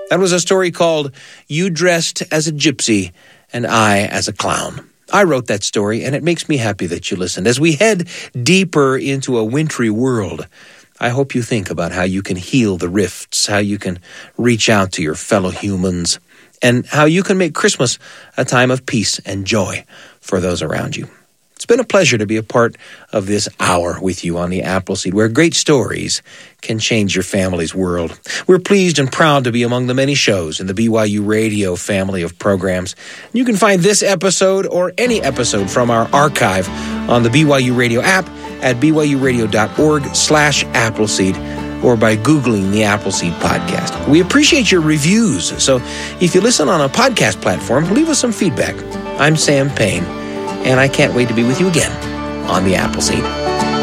That was a story called You Dressed as a Gypsy and I as a Clown. I wrote that story, and it makes me happy that you listened. As we head deeper into a wintry world, I hope you think about how you can heal the rifts, how you can reach out to your fellow humans, and how you can make Christmas a time of peace and joy for those around you. It's been a pleasure to be a part of this hour with you on the Appleseed, where great stories can change your family's world. We're pleased and proud to be among the many shows in the BYU Radio family of programs. You can find this episode or any episode from our archive on the BYU Radio app at byuradio.org/Appleseed or by Googling the Appleseed Podcast. We appreciate your reviews, so if you listen on a podcast platform, leave us some feedback. I'm Sam Payne, and I can't wait to be with you again on the Appleseed.